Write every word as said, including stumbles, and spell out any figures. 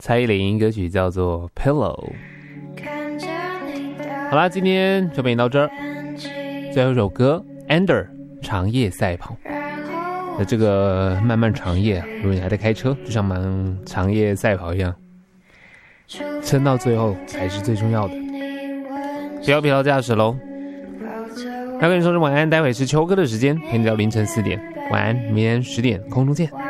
蔡依林歌曲叫做 Pillow。 好啦，今天就陪你到这儿。最后一首歌 Ender 长夜赛跑。那这个漫漫长夜，如果你还在开车，就像漫长夜赛跑一样，撑到最后才是最重要的，不要疲劳驾驶咯。要跟你说声晚安，待会是秋哥的时间，陪你到凌晨四点。晚安，明天十点空中见。